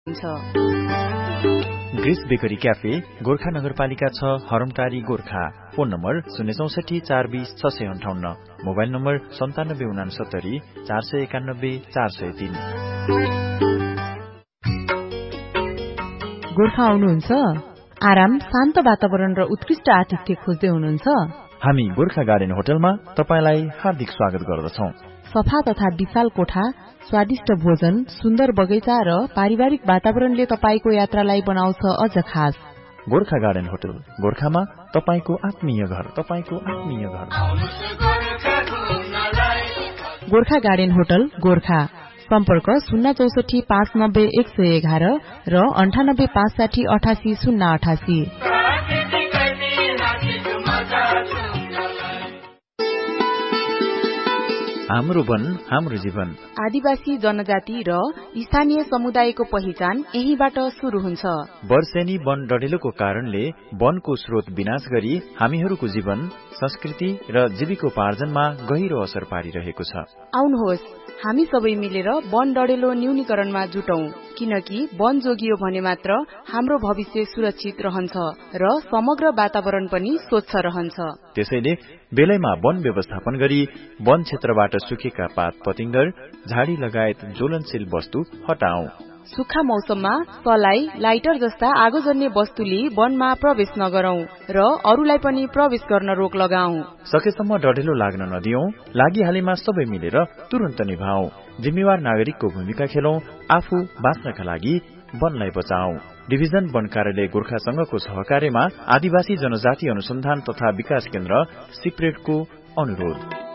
Greece bakery cafe Gorkha नगरपालिका 6 हरमटारी Gorkha. Phone number 064 420 658, mobile number 9769 491 403। Gorkha आउनुहुन्छ? आराम, शान्त वातावरण र उत्कृष्ट आतिथ्य खोज्दै हुनुहुन्छ? हामी गोर्खा गार्डन होटलमा तपाईलाई हार्दिक स्वागत गर्दछौं। सफा तथा विशाल कोठा, स्वादिष्ट भोजन, सुन्दर बगैँचा र पारिवारिक वातावरणले तपाईको यात्रालाई बनाउँछ अझ खास। गोर्खा गार्डन होटल गोर्खामा तपाईको आत्मीय घर, तपाईको आत्मीय घर। Gorkha garden hotel Gorkha. सम्पर्क 064 590 111 र 98 560 88 088। हाम्रो वन हाम्रो जीवन। आदिवासी जनजाति र स्थानीय समुदायको पहिचान यहीबाट शुरू हुन्छ। वर्षेनी वन डढेलोको कारणले वनको स्रोत विनाश गरी हामीहरूको जीवन, संस्कृति र जीविकोपार्जनमा गहिरो असर पारिरहेको छ। आउनुहोस्, हामी सबै मिलेर वन डढेलो न्यूनीकरणमा जुटौं, किनकि वन जोगियो भने मात्र हाम्रो भविष्य सुरक्षित रहन्छ र समग्र वातावरण पनि स्वच्छ रहन्छ। त्यसैले बेलैमा वन व्यवस्थापन गरी वन क्षेत्रबाट सुकेका पात पतिंगर, झाडी लगायत ज्वलनशील वस्तु हटाऊ। सुक्खा मौसममा सलाई, लाइटर जस्ता आगोजन्य वस्तुले वनमा प्रवेश नगरौं र अरूलाई पनि प्रवेश गर्न रोक लगाऊ। सकेसम्म डढेलो लाग्न नदियौं, लागिहालेमा सबै मिलेर तुरन्त निभाऊ। जिम्मेवार नागरिकको भूमिका खेलौं, आफू बाँच्नका लागि वनलाई बचाऊ। डिभिजन वन कार्यालय गोर्खा संघको सहकार्यमा आदिवासी जनजाति अनुसन्धान तथा विकास केन्द्र सिप्रेडको अनुरोध।